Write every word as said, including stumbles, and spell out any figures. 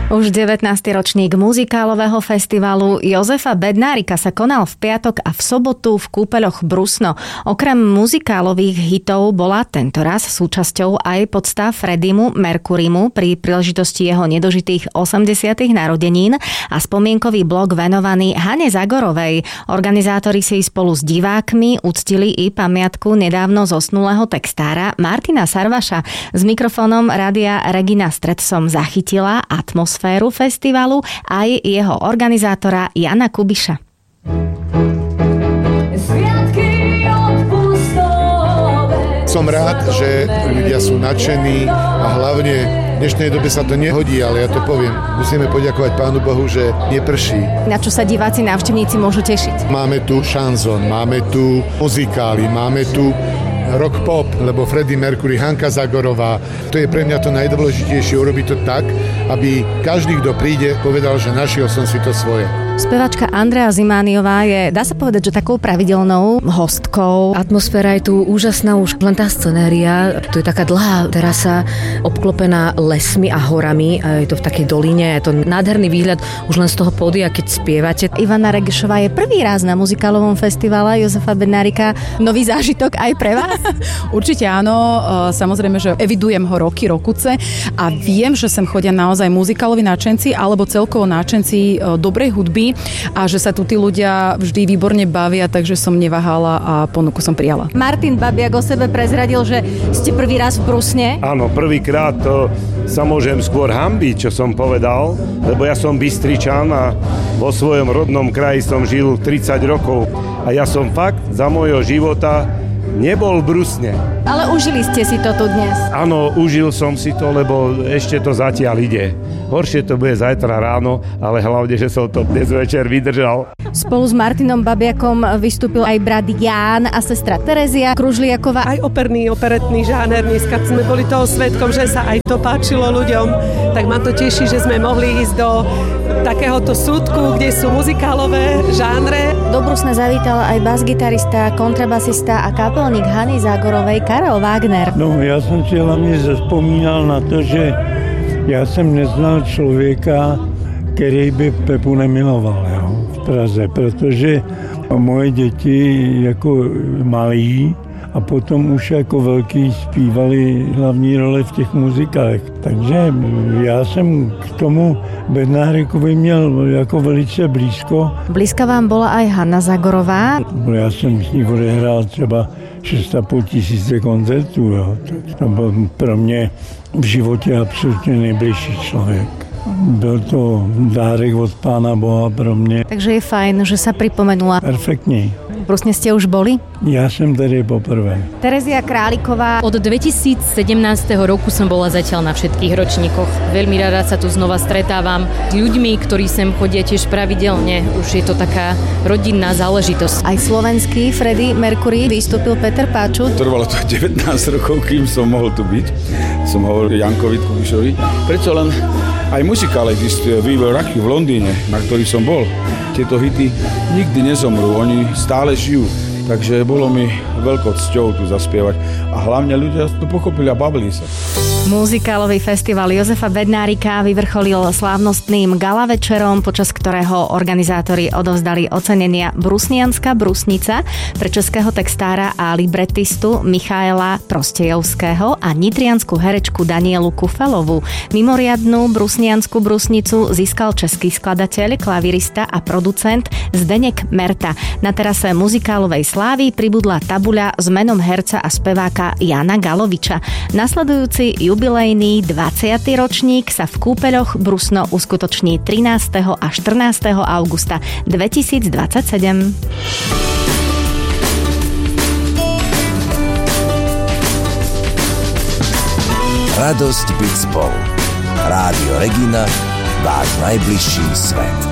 Už devätnásty ročník muzikálového festivalu Jozefa Bednárika sa konal v piatok a v sobotu v kúpeľoch Brusno. Okrem muzikálových hitov bola tentoraz súčasťou aj podstav Freddiemu Mercurymu pri príležitosti jeho nedožitých osemdesiatych narodenín a spomienkový blok venovaný Hane Zagorovej. Organizátori si spolu s divákmi uctili i pamiatku nedávno zosnulého textára Martina Sarvaša. S mikrofónom rádia Regina Stret som zachytila atmosféru sféru festivalu aj jeho organizátora Jana Kubiša. Som rád, že ľudia sú nadšení a hlavne v dnešnej dobe sa to nehodí, ale ja to poviem. Musíme poďakovať Pánu Bohu, že neprší. Na čo sa diváci, návštevníci môžu tešiť? Máme tu šanzón, máme tu muzikály, máme tu rock pop, lebo Freddie Mercury, Hanka Zagorová. To je pre mňa to najdôležitejšie, urobiť to tak, aby každý, kto príde, povedal, že našiel som si to svoje. Spevačka Andrea Zimániová je, dá sa povedať, že takou pravidelnou hostkou. Atmosféra je tu úžasná, už len tá scenéria. To je taká dlhá terasa, obklopená lesmi a horami. A je to v takej doline, je to nádherný výhľad už len z toho pódia, keď spievate. Ivana Regešová je prvý raz na muzikálovom festivale Jozefa Bednárika. Nový zážitok aj pre vás? Určite áno, samozrejme, že evidujem ho roky, rokuce a viem, že sem chodia naozaj muzikáloví náčenci alebo celkovo náčenci dobrej hudby a že sa tu tí ľudia vždy výborne bavia, takže som neváhala a ponuku som prijala. Martin Babiak o sebe prezradil, že ste prvý raz v Brusne. Áno, prvýkrát to sa môžem skôr hanbiť, čo som povedal, lebo ja som Bystričan a vo svojom rodnom kraji som žil tridsať rokov a ja som fakt za môjho života nebol v Brusne. Ale užili ste si to tu dnes. Áno, užil som si to, lebo ešte to zatiaľ ide. Horšie to bude zajtra ráno, ale hlavne, že som to dnes večer vydržal. Spolu s Martinom Babiakom vystúpil aj brat Ján a sestra Terezia Kružliaková. Aj operný, operetný žáner. Dneska sme boli toho svedkom, že sa aj to páčilo ľuďom. Tak ma to teší, že sme mohli ísť do takéhoto súdku, kde sú muzikálové žánre. Do Brusna zavítal aj basgitarista, kontrabasista a kapelník Hany Zagorovej Karel Wagner. No, já jsem si hlavně zavzpomínal na to, že já jsem neznal člověka, který by Pepu nemiloval, jo, v Praze, protože moje děti jako malí a potom už jako velký zpívali hlavní role v těch muzikálech. Takže já jsem k tomu Bednárikovi měl jako velice blízko. Blízka vám bola aj Hana Zagorová? Já jsem s ní odehrál třeba šest a půl tisíce koncertů, jo. To byl pro mě v životě absolutně nejbližší člověk. Byl to dárek od Pána Boha pro mě. Takže je fajn, že sa pripomenula. Perfektní. V Brusne ste už boli? Ja som tady poprvé. Terezia Králiková. Od dvetisícsedemnásť roku som bola zatiaľ na všetkých ročníkoch. Veľmi rada sa tu znova stretávam s ľuďmi, ktorí sem chodia tiež pravidelne. Už je to taká rodinná záležitosť. Aj slovenský Freddie Mercury vystúpil Peter Páču. Trvalo to devätnásť rokov, kým som mohol tu byť. Som hovoril Jankovi Kubišovi. Prečo len aj muzikál existuje We Will Rock You v Londýne, na ktorý som bol. Tieto hity nikdy nezomrú, oni stále žijú. Takže bolo mi veľkou cťou tu zaspievať a hlavne ľudia to pochopili a bavili sa. Muzikálový festival Jozefa Bednárika vyvrcholil slávnostným gala večerom, počas ktorého organizátori odovzdali ocenenia Brusnianska Brusnica pre českého textára a libretistu Michaela Prostejovského a nitriansku herečku Danielu Kufelovú. Mimoriadnu Brusniansku Brusnicu získal český skladateľ, klavirista a producent Zdeněk Merta. Na terase muzikálovej slávy pribudla tabuľa s menom herca a speváka Jana Galoviča. Nasledujúci jubilejný dvadsiaty ročník sa v kúpeľoch Brusno uskutoční trinásteho a štrnásteho augusta dvetisícdvadsaťsedem. Radosť byť spolu. Rádio Regina, váš najbližší svet.